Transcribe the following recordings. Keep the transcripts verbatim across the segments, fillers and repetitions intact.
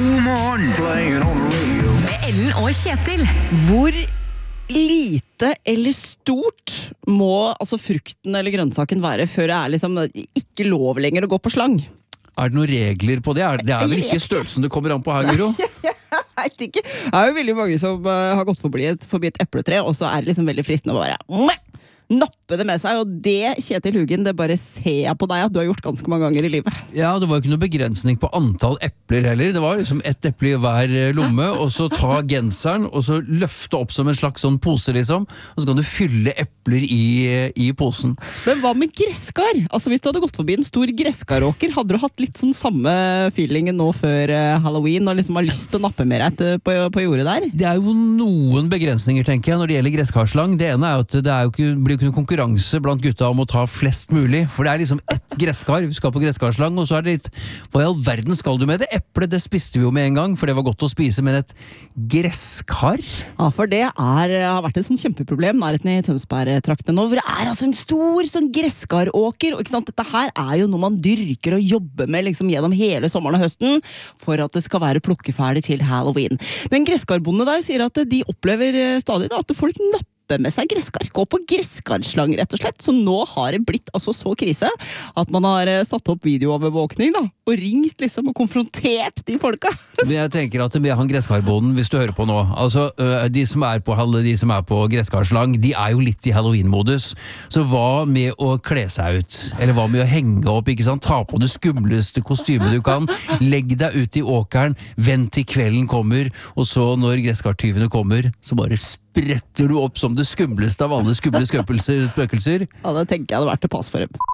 God morgen, playing on the radio. Med Ellen og Kjetil. Hvor lite eller stort må altså frukten eller grønnsaken være før det er liksom ikke lov lenger å gå på slang? Er det noen regler på det? Er, det er vel ikke størrelsen det kommer an på her, Guro? Jeg vet ikke. Det er jo veldig mange som uh, har gått forbi et, forbi et epletre, og så er det liksom veldig fristende å bare nappe det med seg, og det, Kjetil Hugen, det bare ser jeg på deg at du har gjort ganske mange ganger i livet. Ja, det var jo ikke noe begrensning på antall epler heller. Det var liksom ett eple i hver lomme, og så ta genseren, og så løfte opp som en slags sånn pose, liksom. Og så kan du fylle epler i, i posen. Men hva med gresskar? Altså, hvis du hadde gått forbi en stor gresskarråker, hadde du hatt litt sånn samme feelingen nå før uh, Halloween, og liksom har lyst til å nappe mer etter på, på jordet der? Det er jo noen begrensninger, tenker jeg, når det gjelder gresskarsslang. Det ene er jo at det er jo ikke, blir jo ikke noen konkurranse blant gutta om å ta flest mulig, for det er liksom ett gresskar, vi skal på gresskarsslang, og så er det litt, hva i all verden skal du med det? Eplet, det spiste vi jo med en gang, for det var godt å spise, men et gresskar? Ja, for det er, har vært et sånn kjempeproblem nærheten i Tønsberg-traktene nå, hvor det er altså en stor sånn gresskarråker, og ikke sant, dette her er jo noe man dyrker og jobber med liksom gjennom hele sommeren og høsten, for at det skal være plukkeferdig til Halloween. Men gresskarbondene der sier at de opplever stadig da, at folk napper med seg gresskar, gå på gresskarsslang rett og slett, så nå har det blitt altså så krise at man har satt opp videoovervåkning da, og ringt liksom og konfrontert de folka. Men jeg tenker at med han gresskarbonden, hvis du hører på nå, altså de som er på, de som er på gresskarsslang, de er jo litt i Halloween-modus, så hva med å kle seg ut, eller hva med å henge opp, ikke sant, ta på det skumleste kostymet du kan, legg deg ut i åkeren, vent til kvelden kommer, og så når gresskartyvene kommer, så bare spretter du opp som det skumleste av alle skumle spøkelser. Ja, det tenker jeg hadde vært til pass for dem.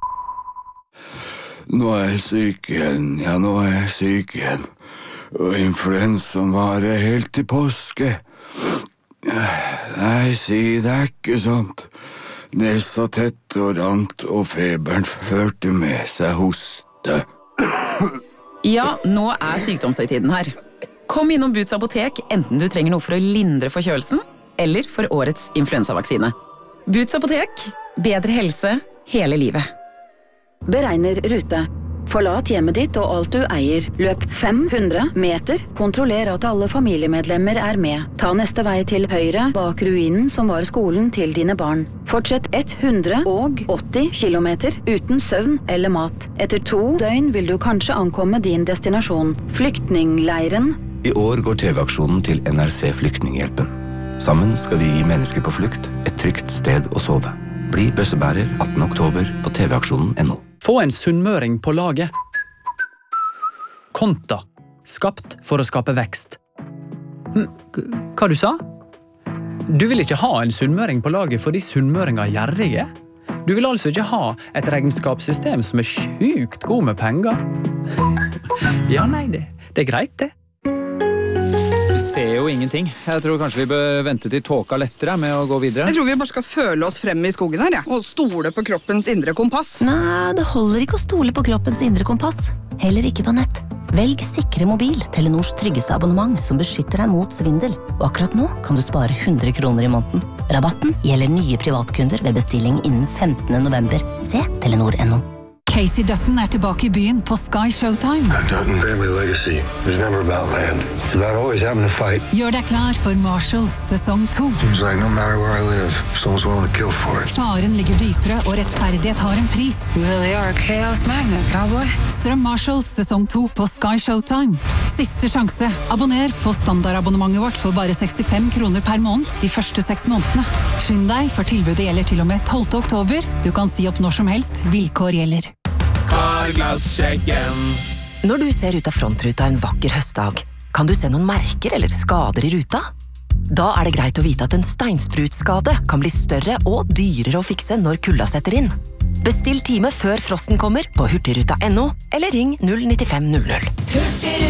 Nå er jeg syk igjen, ja, nå er jeg syk igjen. Og influensaen varer helt til påske. Nei, si, det er ikke sånt. Nesa tett og rant, og feberen førte med seg hoste. Ja, nå er sykdomshøytiden her. Kom innom Boots apotek, enten du trenger noe for å lindre forkjølelsen, eller for årets influensavaksine. Boots apotek, bedre helse hele livet. Beregner rute. Forlat hjemmet ditt og alt du eier. Løp fem hundre meter. Kontroller at alle familiemedlemmer er med. Ta neste vei til høyre bak ruinen som var skolen til dine barn. Fortsett hundre åtti kilometer uten søvn eller mat. Etter to døgn vil du kanskje ankomme din destinasjon. Flyktningleiren. I år går T V-aksjonen til N R C Flyktninghjelpen. Sammen skal vi gi mennesker på flukt et trygt sted å sove. Bli bøssebærer attende oktober på tv-aksjonen punktum no. Få en sunnmøring på laget. Konta. Skapt for å skape vekst. Hva du sa? Du vil ikke ha en sunnmøring på laget fordi sunnmøringer er gjerrige? Du vil altså ikke ha et regnskapssystem som er sjukt god med penger? Ja, nei, det, det er greit det. Vi ser jo ingenting. Jeg tror kanskje vi bør vente til tåka lettere med å gå videre. Jeg tror vi bare skal føle oss frem i skogen her, ja. Og stole på kroppens indre kompass. Nei, det holder ikke å stole på kroppens indre kompass. Heller ikke på nett. Velg Sikre Mobil, Telenors tryggeste abonnement som beskytter deg mot svindel. Og akkurat nå kan du spare hundre kroner i måneden. Rabatten gjelder nye privatkunder ved bestilling innen femtende november. Se Telenor punktum no. Casey Dutton er tilbake i byen på Sky Showtime. Dutton family legacy is never about land. It's about always having to fight. Gjør deg klar for Marshalls sesong to. Seems like no matter where I live, someone's willing to kill for it. Faren ligger dypere, og rettferdighet har en pris. You really are a chaos magnet, cowboy. Strøm Marshalls sesong to på Sky Showtime. Siste sjanse. Abonner på standardabonnementet vårt for bare sekstifem kroner per måned de første seks månedene. Skynd deg, for tilbudet gjelder til og med tolvte oktober. Du kan si opp når som helst. Vilkår gjelder. Carglass-sjekken. Når du ser ut av frontruta en vakker høstdag, kan du se noen merker eller skader i ruta? Da er det greit å vite at en steinsprutskade kan bli større og dyrere å fikse når kulda setter inn. Bestill time før frosten kommer på hurtigruta punktum no, eller ring null nittifem null null.